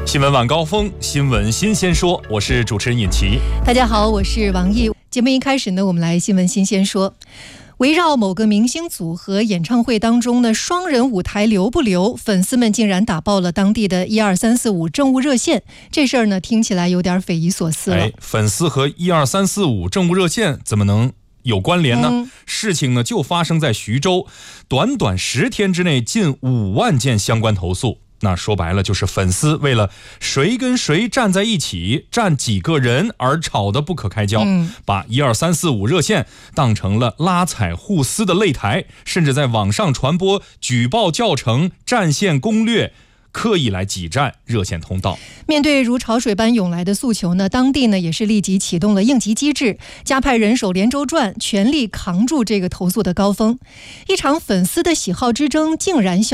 新闻晚高峰，新闻新鲜说，我是主持人尹奇。 大家好，我是王毅。节目一开始呢，我们来新闻新鲜说。围绕某个明星组合演唱会当中的双人舞台留不留，粉丝们竟然打爆了当地的12345政务热线。这事儿呢，听起来有点匪夷所思了。 粉丝和12345政务热线怎么能有关联呢？事情呢就发生在徐州，短短10天之内近5万件相关投诉。那说白了就是粉丝为了谁跟谁站在一起，站几个人而吵得不可开交，把12345热线当成了拉踩互撕的擂台，甚至在网上传播举报教程、战线攻略，刻意来挤占热线通道。 面对如潮水般涌来的诉求呢，当地呢也是立即启动了应急机制，加派人手连轴转，全力扛住这个投诉的高峰。一场粉丝的喜好之争竟然